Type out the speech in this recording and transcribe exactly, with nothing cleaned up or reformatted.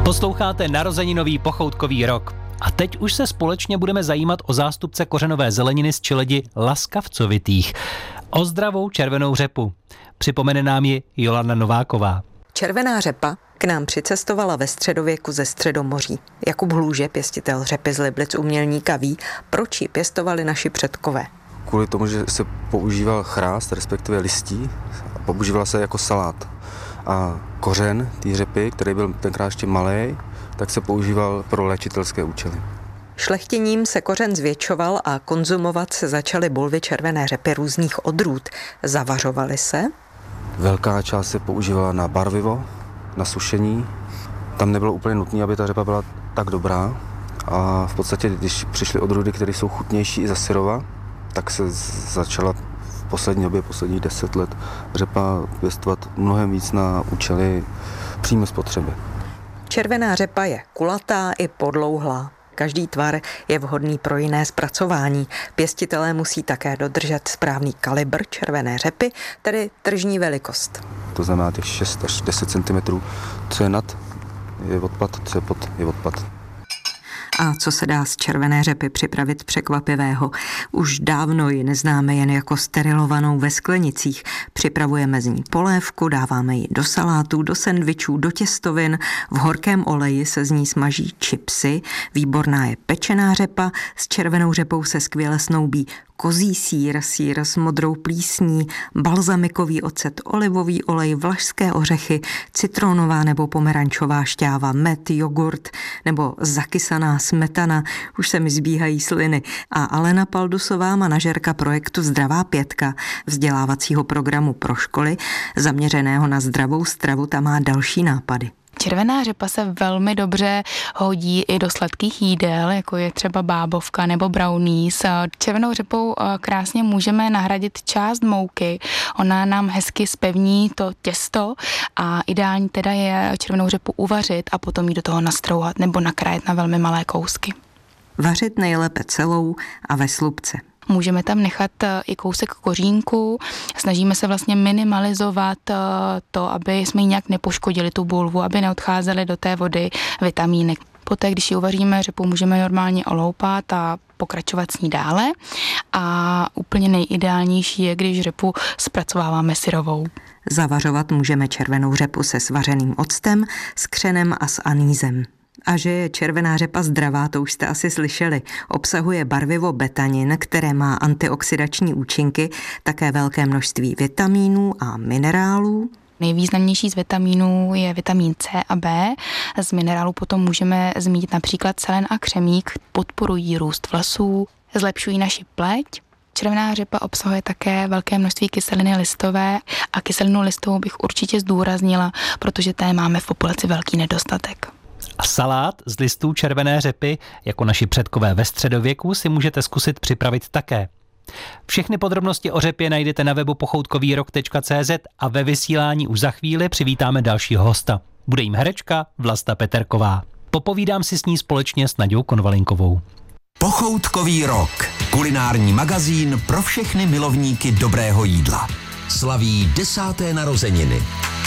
Posloucháte narozeninový pochoutkový rok. A teď už se společně budeme zajímat o zástupce kořenové zeleniny z Čeledi laskavcovitých. O zdravou červenou řepu. Připomene nám ji Jolanda Nováková. Červená řepa k nám přicestovala ve středověku ze Středomoří. Jakub Hlůže, pěstitel řepy z Liblic, umělník, ví, proč ji pěstovali naši předkové. Kvůli tomu, že se používal chrást, respektive listí, a používala se jako salát. A kořen té řepy, který byl tenkrát ještě malej, tak se používal pro léčitelské účely. Šlechtěním se kořen zvětšoval a konzumovat se začaly bulvy červené řepy různých odrůd. Zavařovaly se? Velká část se používala na barvivo, na sušení. Tam nebylo úplně nutné, aby ta řepa byla tak dobrá. A v podstatě, když přišly odrůdy, které jsou chutnější i za syrova, tak se začala v poslední době, posledních deset let, řepa pěstovat mnohem víc na účely přímé spotřeby. Červená řepa je kulatá i podlouhlá. Každý tvar je vhodný pro jiné zpracování. Pěstitelé musí také dodržet správný kalibr červené řepy, tedy tržní velikost. To znamená těch šest až deset centimetrů, co je nad, je odpad, co je pod, je odpad. A co se dá z červené řepy připravit překvapivého? Už dávno ji neznáme jen jako sterilovanou ve sklenicích. Připravujeme z ní polévku, dáváme ji do salátů, do sendvičů, do těstovin. V horkém oleji se z ní smaží chipsy. Výborná je pečená řepa. S červenou řepou se skvěle snoubí kozí sýr, sýr s modrou plísní, balzamikový ocet, olivový olej, vlašské ořechy, citronová nebo pomerančová šťáva, med, jogurt nebo zakysaná smetana. Už se mi zbíhají sliny. A Alena Paldusová, manažerka projektu Zdravá pětka, vzdělávacího programu pro školy, zaměřeného na zdravou stravu, tam má další nápady. Červená řepa se velmi dobře hodí i do sladkých jídel, jako je třeba bábovka nebo brownies. Červenou řepou krásně můžeme nahradit část mouky. Ona nám hezky zpevní to těsto a ideální teda je červenou řepu uvařit a potom ji do toho nastrouhat nebo nakrájet na velmi malé kousky. Vařit nejlépe celou a ve slupce. Můžeme tam nechat i kousek kořínku, snažíme se vlastně minimalizovat to, aby jsme ji nějak nepoškodili tu bulvu, aby neodcházely do té vody vitamíny. Poté, když ji uvaříme, řepu můžeme normálně oloupat a pokračovat s ní dále a úplně nejideálnější je, když řepu zpracováváme syrovou. Zavařovat můžeme červenou řepu se svařeným octem, s křenem a s anýzem. A že je červená řepa zdravá, to už jste asi slyšeli. Obsahuje barvivo betanin, které má antioxidační účinky, také velké množství vitamínů a minerálů. Nejvýznamnější z vitamínů je vitamin C a B. Z minerálů potom můžeme zmínit například selen a křemík, podporují růst vlasů, zlepšují naši pleť. Červená řepa obsahuje také velké množství kyseliny listové a kyselinu listovou bych určitě zdůraznila, protože té máme v populaci velký nedostatek. A salát z listů červené řepy, jako naši předkové ve středověku, si můžete zkusit připravit také. Všechny podrobnosti o řepě najdete na webu pochoutkovýrok tečka cé zet a ve vysílání už za chvíli přivítáme dalšího hosta. Bude jim herečka Vlasta Peterková. Popovídám si s ní společně s Naďou Konvalinkovou. Pochoutkový rok. Kulinární magazín pro všechny milovníky dobrého jídla. Slaví desáté narozeniny.